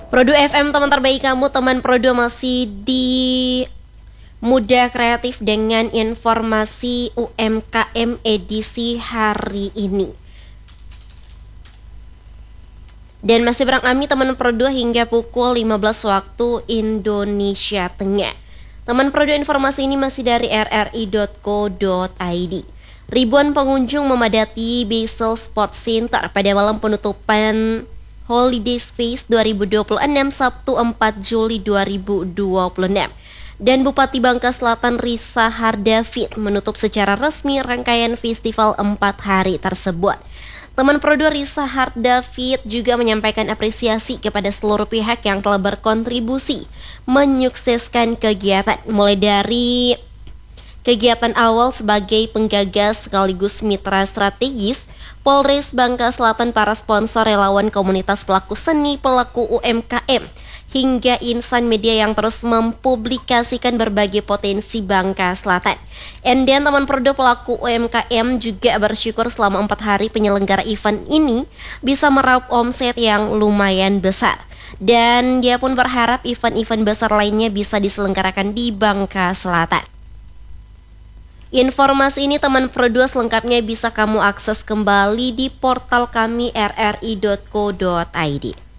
Produ FM, teman terbaik kamu, teman Produ masih di Muda Kreatif dengan informasi UMKM edisi hari ini. Dan masih bareng kami teman Produ hingga pukul 15 waktu Indonesia Tengah. Teman Produ, informasi ini masih dari rri.co.id. Ribuan pengunjung memadati Basel Sports Center pada malam penutupan Holiday Space 2026 Sabtu 4 Juli 2026. Dan Bupati Bangka Selatan Risa Hardavid menutup secara resmi rangkaian festival 4 hari tersebut. Teman Produ, Risa Hardavid juga menyampaikan apresiasi kepada seluruh pihak yang telah berkontribusi menyukseskan kegiatan, mulai dari kegiatan awal sebagai penggagas sekaligus mitra strategis Polres Bangka Selatan, para sponsor, relawan, komunitas pelaku seni, pelaku UMKM, hingga insan media yang terus mempublikasikan berbagai potensi Bangka Selatan. Dan teman Produ, pelaku UMKM juga bersyukur selama 4 hari penyelenggara event ini bisa meraup omset yang lumayan besar. Dan dia pun berharap event-event besar lainnya bisa diselenggarakan di Bangka Selatan. Informasi ini teman Produ selengkapnya bisa kamu akses kembali di portal kami rri.co.id.